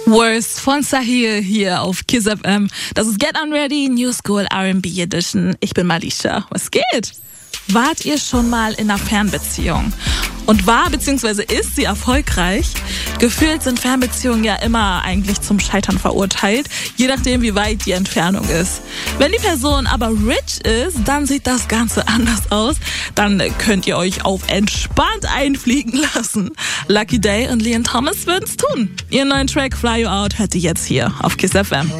Worst von Sahil hier auf Kiss FM. Das ist Get On Ready, New School R&B Edition. Ich bin Malisha. Was geht? Wart ihr schon mal in einer Fernbeziehung? Und war bzw. ist sie erfolgreich? Gefühlt sind Fernbeziehungen ja immer eigentlich zum Scheitern verurteilt, je nachdem wie weit die Entfernung ist. Wenn die Person aber rich ist, dann sieht das Ganze anders aus. Dann könnt ihr euch auf entspannt einfliegen lassen. Lucky Day und Leon Thomas würden's tun. Ihren neuen Track Fly You Out hört ihr jetzt hier auf Kiss FM.